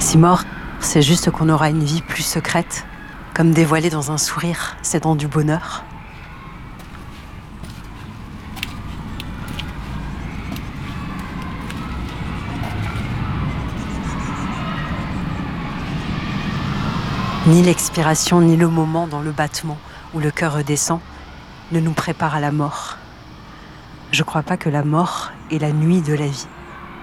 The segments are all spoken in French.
Si mort, c'est juste qu'on aura une vie plus secrète, comme dévoilée dans un sourire, cédant du bonheur. Ni l'expiration, ni le moment dans le battement où le cœur redescend ne nous prépare à la mort. Je crois pas que la mort est la nuit de la vie.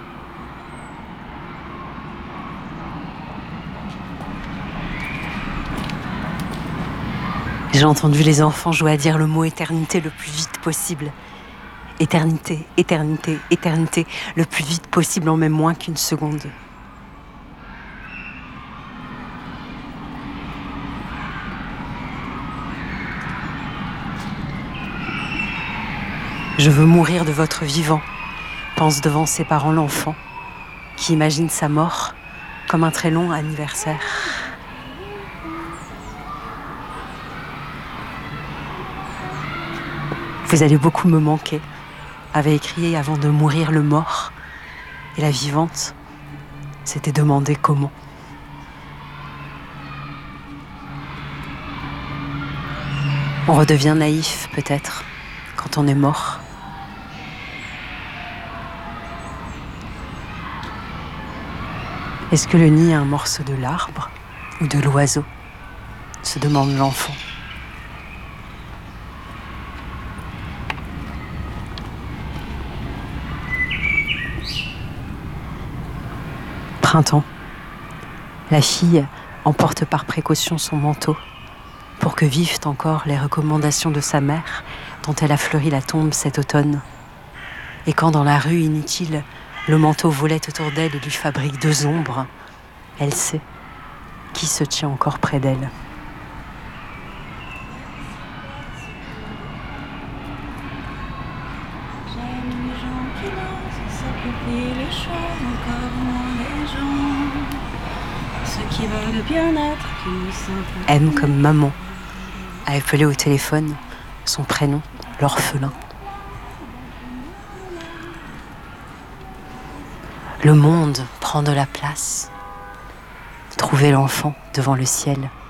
J'ai entendu les enfants jouer à dire le mot éternité le plus vite possible. Éternité, éternité, éternité, le plus vite possible en même moins qu'une seconde. Je veux mourir de votre vivant, pense devant ses parents l'enfant, qui imagine sa mort comme un très long anniversaire. Vous allez beaucoup me manquer, avait écrit avant de mourir le mort, et la vivante s'était demandé comment. On redevient naïf peut-être quand on est mort. Est-ce que le nid est un morceau de l'arbre ou de l'oiseau ? Se demande l'enfant. Printemps. La fille emporte par précaution son manteau pour que vivent encore les recommandations de sa mère dont elle a fleuri la tombe cet automne. Et quand dans la rue inutile, le manteau volait autour d'elle et lui fabrique deux ombres, elle sait qui se tient encore près d'elle. J'aime les gens qui dansent, sacrifient les choses, encore moins les gens. Ceux qui veulent le bien-être, qui ne sentent pas. M comme maman, a appelé au téléphone son prénom, l'orphelin. Le monde prend de la place. Trouver l'enfant devant le ciel.